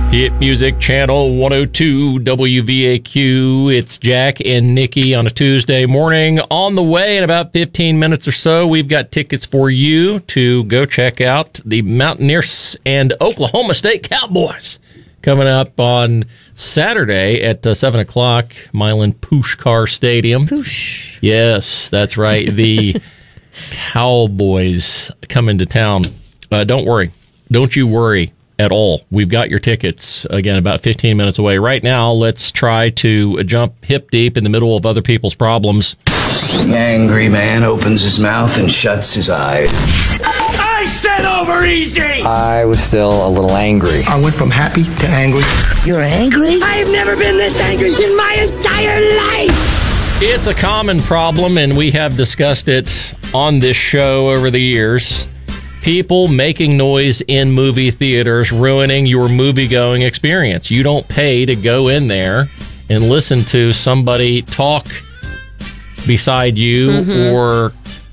Hit Music Channel 102 WVAQ. It's Jack and Nikki on a Tuesday morning. On the way in about 15 minutes or so, we've got tickets for you to go check out the Mountaineers and Oklahoma State Cowboys coming up on Saturday at 7 o'clock, Milan Puskar Stadium. Push. Yes, that's right. The Cowboys coming to town. Don't worry. Don't you worry at all. We've got your tickets, again, about 15 minutes away. Right now, let's try to jump hip deep in the middle of other people's problems. The angry man opens his mouth and shuts his eyes. I said over easy! I was still a little angry. I went from happy to angry. You're angry? I've never been this angry in my entire life! It's a common problem, and we have discussed it on this show over the years. People making noise in movie theaters, ruining your movie-going experience. You don't pay to go in there and listen to somebody talk beside you or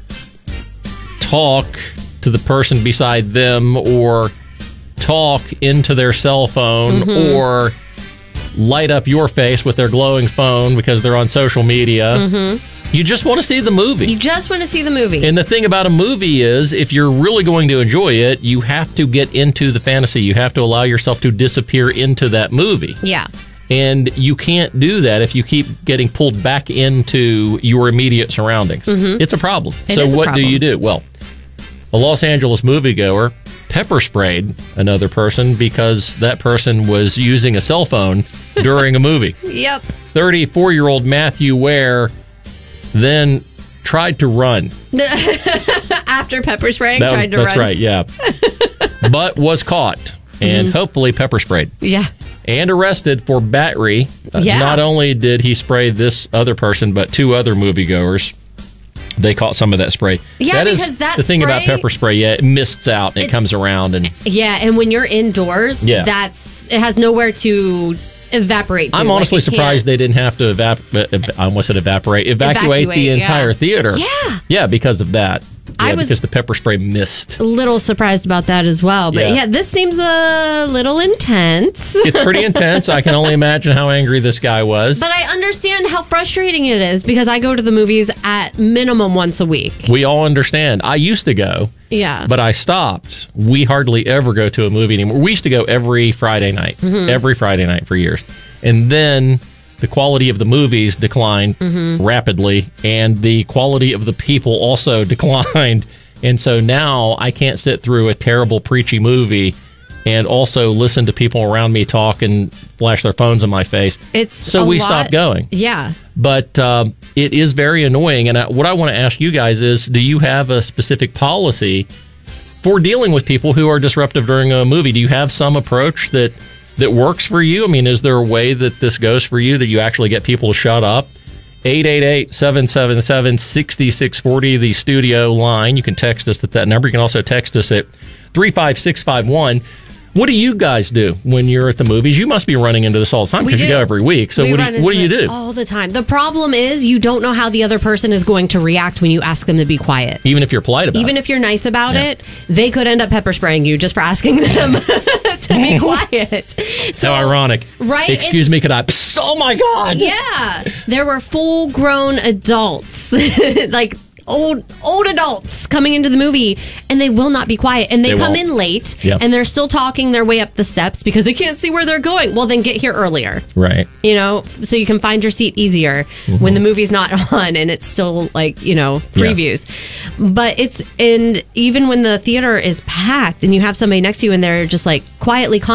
talk to the person beside them or talk into their cell phone or light up your face with their glowing phone because they're on social media. You just want to see the movie. You just want to see the movie. And the thing about a movie is, if you're really going to enjoy it, you have to get into the fantasy. You have to allow yourself to disappear into that movie. Yeah. And you can't do that if you keep getting pulled back into your immediate surroundings. It's a problem. So what do you do? Well, a Los Angeles moviegoer pepper sprayed another person because that person was using a cell phone during a movie. Yep. 34-year-old Matthew Ware then tried to run. After pepper spraying, tried to run. That's right, yeah. But was caught and hopefully pepper sprayed. Yeah. And arrested for battery. Not only did he spray this other person, but two other moviegoers. They caught some of that spray. Yeah, that because is that the thing spray, about pepper spray. Yeah, it mists out and it comes around. And yeah, and when you're indoors, it has nowhere to evaporate to. I'm honestly surprised they didn't have to evacuate the entire theater. Yeah. Yeah, because of that. Yeah, because the pepper spray missed. A little surprised about that as well. But yeah, this seems a little intense. It's pretty intense. I can only imagine how angry this guy was. But I understand how frustrating it is because I go to the movies at minimum once a week. We all understand. I used to go. Yeah. But I stopped. We hardly ever go to a movie anymore. We used to go every Friday night. Every Friday night for years. And then the quality of the movies declined rapidly, and the quality of the people also declined. And so now I can't sit through a terrible, preachy movie and also listen to people around me talk and flash their phones in my face. So we stopped going. Yeah. But it is very annoying. And what I want to ask you guys is, do you have a specific policy for dealing with people who are disruptive during a movie? Do you have some approach that works for you? I mean, is there a way that this goes for you, that you actually get people to shut up? 888-777-6640, the studio line. You can text us at that number. You can also text us at 35651. What do you guys do when you're at the movies? You must be running into this all the time because you go every week. So what do you do? All the time. The problem is you don't know how the other person is going to react when you ask them to be quiet. Even if you're polite about it. Even if you're nice about it, they could end up pepper spraying you just for asking them to be quiet. So, how ironic. Right? Excuse me, could I? Oh my God. Yeah. There were full-grown adults, like old adults coming into the movie, and they will not be quiet, and they come in late, and they're still talking their way up the steps because they can't see where they're going. Well, then get here earlier, right? So you can find your seat easier when the movie's not on and it's still previews. But and even when the theater is packed and you have somebody next to you and they're just quietly